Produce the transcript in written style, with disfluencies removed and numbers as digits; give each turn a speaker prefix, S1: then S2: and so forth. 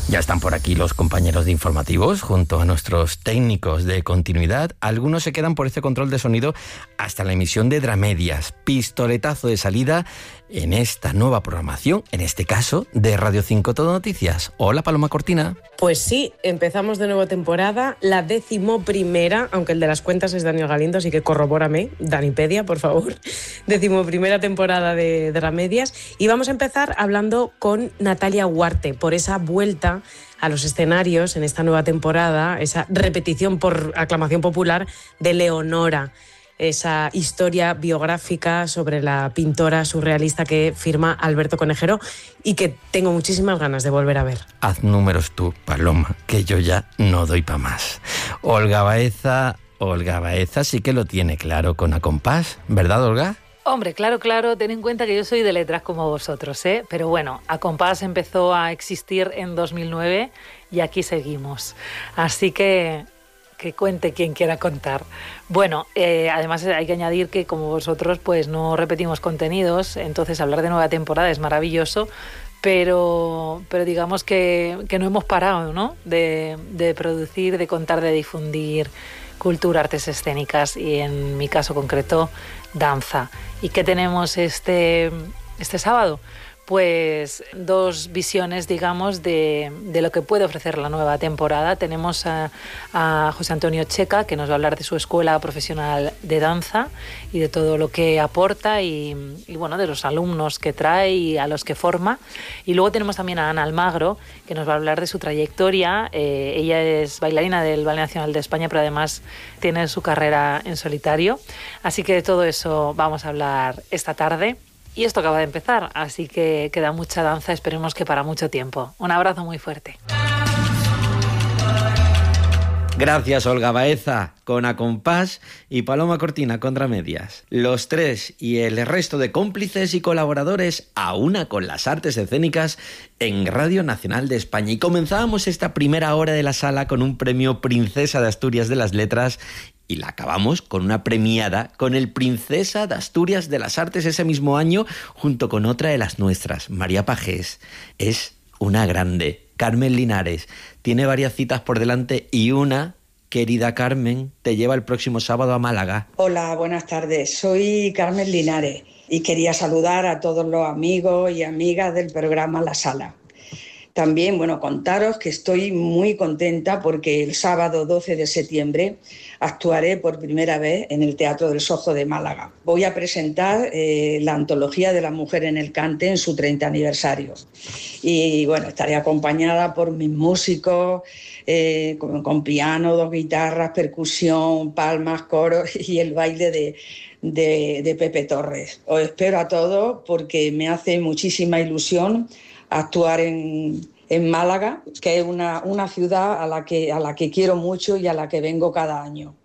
S1: Ya están por aquí los compañeros de informativos junto a nuestros técnicos de continuidad. Algunos se quedan por este control de sonido hasta la emisión de Dramedias. Pistoletazo de salida en esta nueva programación, en este caso de Radio 5 Todo Noticias. Hola, Paloma Cortina.
S2: Pues sí, empezamos de nuevo temporada, la 11ª, aunque el de las cuentas es Daniel Galindo, así que corrobórame, Danipedia, por favor. 11ª temporada de Dramedias. Y vamos a empezar hablando con Natalia Huarte por esa vuelta a los escenarios en esta nueva temporada, esa repetición por aclamación popular de Leonora, esa historia biográfica sobre la pintora surrealista que firma Alberto Conejero y que tengo muchísimas ganas de volver a ver.
S1: Haz números tú, Paloma, que yo ya no doy pa' más. Olga Baeza sí que lo tiene claro con A Compás, ¿verdad, Olga?
S3: Hombre, claro, ten en cuenta que yo soy de letras como vosotros, ¿eh? Pero bueno, A Compás empezó a existir en 2009 y aquí seguimos. Así que cuente quien quiera contar. Bueno, además hay que añadir que como vosotros pues no repetimos contenidos, entonces hablar de nueva temporada es maravilloso, pero digamos que no hemos parado, ¿no? De producir, de contar, de difundir cultura, artes escénicas y en mi caso concreto danza. ¿Y qué tenemos este sábado? Pues dos visiones, digamos, de lo que puede ofrecer la nueva temporada. Tenemos a José Antonio Checa, que nos va a hablar de su escuela profesional de danza y de todo lo que aporta y bueno, de los alumnos que trae y a los que forma. Y luego tenemos también a Ana Almagro, que nos va a hablar de su trayectoria. Ella es bailarina del Ballet Nacional de España, pero además tiene su carrera en solitario. Así que de todo eso vamos a hablar esta tarde. Y esto acaba de empezar, así que queda mucha danza, esperemos que para mucho tiempo. Un abrazo muy fuerte.
S1: Gracias, Olga Baeza, con A Compás, y Paloma Cortina, con Dramedias. Los tres y el resto de cómplices y colaboradores a una con las artes escénicas en Radio Nacional de España. Y comenzábamos esta primera hora de la sala con un premio Princesa de Asturias de las Letras y la acabamos con una premiada con el Princesa de Asturias de las Artes ese mismo año, junto con otra de las nuestras, María Pajés. Es una grande. Carmen Linares tiene varias citas por delante y una, querida Carmen, te lleva el próximo sábado a Málaga.
S4: Hola, buenas tardes. Soy Carmen Linares y quería saludar a todos los amigos y amigas del programa La Sala. También, bueno, contaros que estoy muy contenta porque el sábado 12 de septiembre actuaré por primera vez en el Teatro del Sojo de Málaga. Voy a presentar la antología de la mujer en el cante en su 30 aniversario. Y bueno, estaré acompañada por mis músicos, con piano, dos guitarras, percusión, palmas, coros y el baile de Pepe Torres. Os espero a todos porque me hace muchísima ilusión actuar en Málaga, que es una ciudad a la que quiero mucho y a la que vengo cada año.